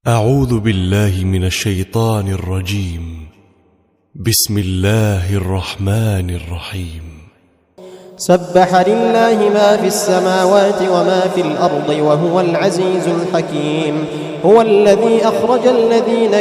أعوذ بالله من الشيطان الرجيم. بسم الله الرحمن الرحيم. سبح لله ما في السماوات وما في الأرض وهو العزيز الحكيم. هو الذي أخرج الذين